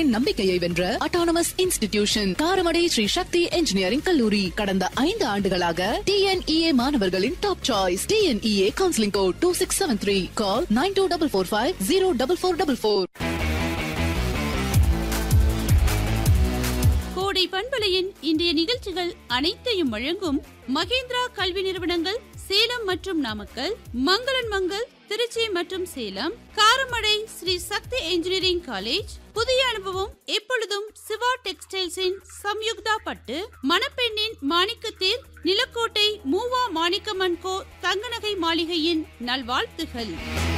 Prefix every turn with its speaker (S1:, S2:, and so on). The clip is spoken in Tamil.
S1: மாணவர்களின் நம்பிக்கையை வென்ற அட்டானமஸ் இன்ஸ்டிடியூஷன் காரமடை ஸ்ரீ சக்தி இன்ஜினியரிங் கல்லூரி. கடந்த 5 ஆண்டுகளாக TNEA மாணவர்களின் top choice. TNEA counselling code 2673. கால் 9244504444.
S2: கோடை பண்பலையின் இன்றைய நிகழ்ச்சிகள் அனைத்தையும் வழங்கும் மகேந்திரா கல்வி நிறுவனங்கள் சேலம் மற்றும் நாமக்கல், மங்களன் மங்கள் திருச்சி மற்றும் சேலம், காரமடை ஸ்ரீ சக்தி இன்ஜினியரிங் காலேஜ், புதிய அனுபவம் எப்பொழுதும் சிவா டெக்ஸ்டைல்ஸின் சம்யுக்தா பட்டு, மணப்பெண்ணின் மாணிக்கத்தேர், நிலக்கோட்டை மூவா மாணிக்கமன்கோ தங்கநகை மாளிகையின் நல்வாழ்த்துகள்.